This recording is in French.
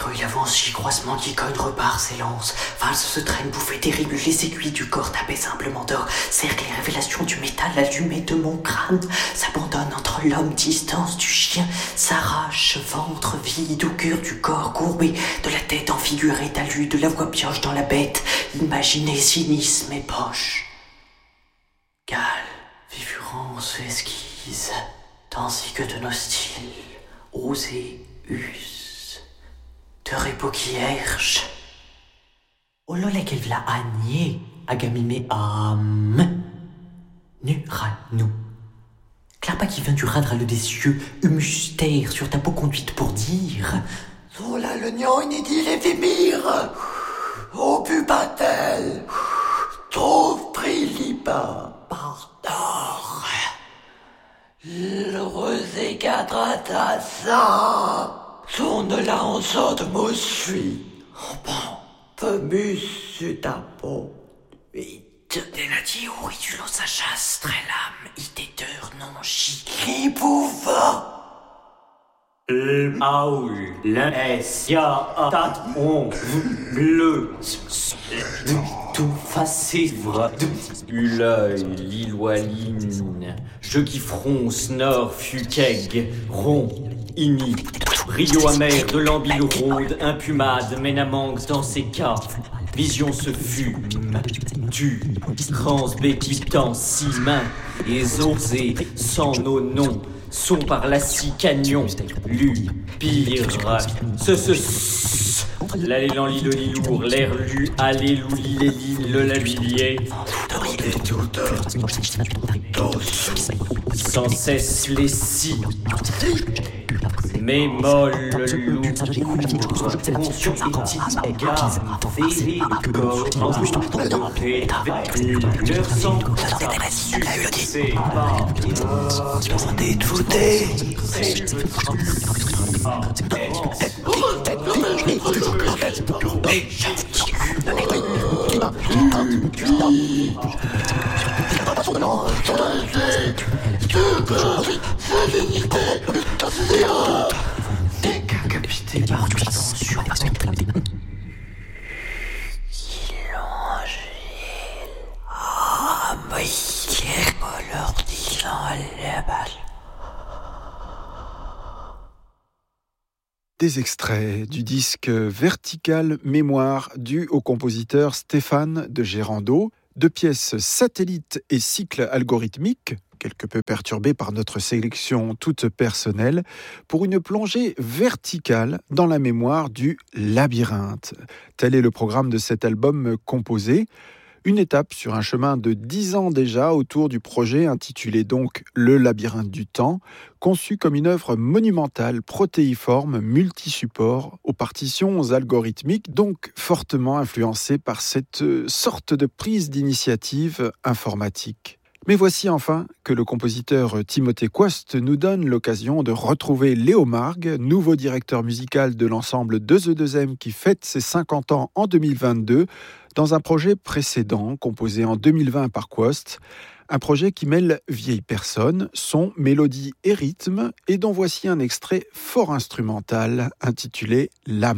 feuille avance, croisement qui cogne, repart, s'élance. Valse se traîne, bouffée terrible, les aiguilles du corps tapées simplement d'or. Cercle les révélations du métal allumé de mon crâne. S'abandonne entre l'homme, distance du chien. S'arrache, ventre vide au cœur du corps courbé. De la tête enfigurée, talus, de la voix pioche dans la bête. Imaginez cynisme et poche. Cale, figurance, esquisse, ainsi que de nos styles, osés, us, de repos qui herche. Olole kelvla agné, agamime am, nu nous. Clapa qui vient du radral des cieux, humustère sur ta peau conduite pour dire. Sola le nian inédit les vimir, au pupatel, trouve prilipa. Pardor. Le rosé cadrata ça. Son la en sorte me suis. Oh bon, femus sur ta peau. Vite. Denati auridulo sa chasse, très lame, itéteur non chi. Qui pouva? Aoul, l'es, ya, tat, on, bleu, tout facévre, l'œil, l'iloaline, je qui fronce, nord, fuqueg, rond, ini, rio amer de l'ambile ronde, impumade, ménamangue dans ses cas, vision se fume, tue, crans béquitant, si mains, et osé, sans nos noms, sont par la scie cagnon, lu, pire, l'allélan l'île lourd, l'air lu, allélu, l'île, le labilier, sans cesse les scies, mais molle lourd, conscient éthique, garde, féé, corps, enveloppé, leur sang, succès, pas, Demandez de voter. Décapité par tension. Des extraits du disque Vertical Mémoire dû au compositeur Stéphane de Gérando, de pièces satellites et cycles algorithmiques, quelque peu perturbés par notre sélection toute personnelle, pour une plongée verticale dans la mémoire du labyrinthe. Tel est le programme de cet album composé. Une étape sur un chemin de 10 ans déjà autour du projet intitulé donc Le labyrinthe du temps, conçu comme une œuvre monumentale, protéiforme, multisupport, aux partitions algorithmiques, donc fortement influencée par cette sorte de prise d'initiative informatique. Mais voici enfin que le compositeur Timothée Coste nous donne l'occasion de retrouver Léo Margues, nouveau directeur musical de l'ensemble 2E2M qui fête ses 50 ans en 2022, dans un projet précédent composé en 2020 par Coste, un projet qui mêle vieilles personnes, son, mélodie et rythme, et dont voici un extrait fort instrumental intitulé « L'âme ».